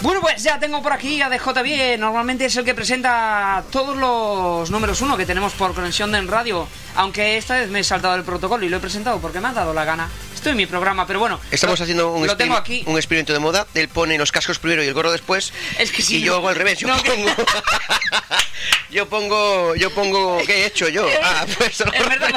Bueno, pues ya tengo por aquí a DJB. Normalmente es el que presenta todos los números 1 que tenemos por Conexión de en Radio. Aunque esta vez me he saltado el protocolo y lo he presentado porque me ha dado la gana. Estoy en mi programa, pero bueno. Estamos haciendo un experimento de moda. Él pone los cascos primero y el gorro después. Es que sí. Y yo hago al revés. Yo pongo. ¿Qué he hecho yo? Pues no. Es verdad.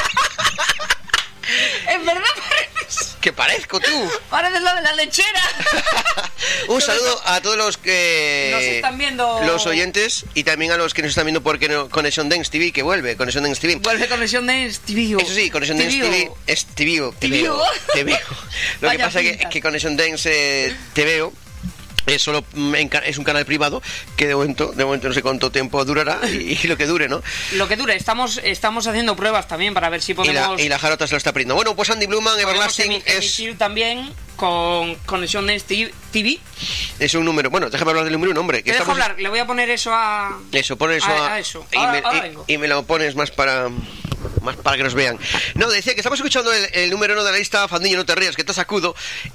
En verdad pareces... ¿Qué parezco tú? Pareces la de la lechera. Un saludo a todos los que nos están viendo, los oyentes, y también a los que nos están viendo porque Conexión Dance TV, que vuelve Conexión Dance TV. Vuelve Conexión Dance TV. Eso sí, Conexión Dance TV es TV. Te veo. Lo que pasa es que Conexión Dance te veo. Es un canal privado que de momento no sé cuánto tiempo durará y lo que dure, ¿no? Lo que dure, estamos haciendo pruebas también para ver si podemos... Y la Jarota se lo está aprendiendo. Bueno, pues Andy Bluman, Everlasting emitir también con Conexión Dance TV. Es un número, bueno, déjame hablar del número 1, hombre. Te dejo hablar, le voy a poner eso a... Eso, pon eso a eso. Y me lo pones más para que nos vean. No, decía que estamos escuchando el número 1 de la lista. Fandiño, no te rías, que te sacudo.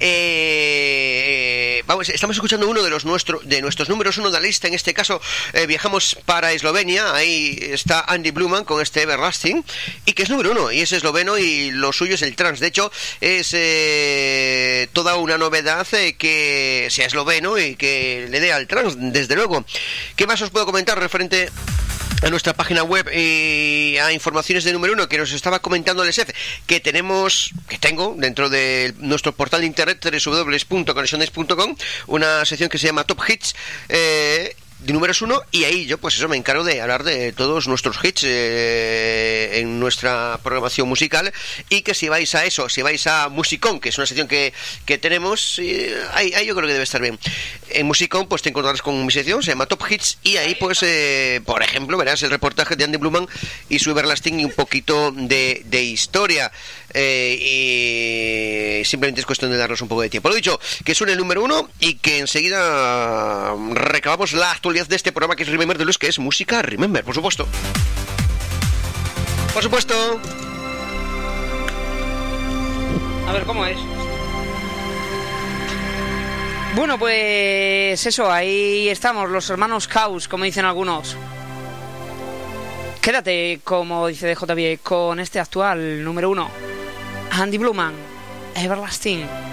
Estamos escuchando uno de nuestros números 1 de la lista. En este caso viajamos para Eslovenia. Ahí está Andy Bluman con este Everlasting, y que es número 1 y es esloveno, y lo suyo es el trance. De hecho es toda una novedad que sea esloveno y que le dé al trance, desde luego. ¿Qué más os puedo comentar referente a nuestra página web y a informaciones de número 1 que nos estaba comentando el SF, que tengo dentro de nuestro portal de internet www.conexiones.com, una sección que se llama Top Hits de números 1, y ahí yo pues eso me encargo de hablar de todos nuestros hits en nuestra programación musical, y que si vais a Musicón, que es una sección que tenemos, ahí yo creo que debe estar bien. En Musicón pues te encontrarás con mi sección, se llama Top Hits, y ahí pues por ejemplo verás el reportaje de Andy Bluman y su Everlasting y un poquito de historia, y simplemente es cuestión de darnos un poco de tiempo. Lo dicho, que suene el número 1 y que enseguida recabamos la actualidad de este programa, que es Remember de Luz, que es música Remember, por supuesto. Por supuesto. A ver, ¿cómo es? Bueno, pues eso, ahí estamos, los hermanos Caos, como dicen algunos. Quédate, como dice DJB, con este actual número 1, Andy Bluman, Everlasting.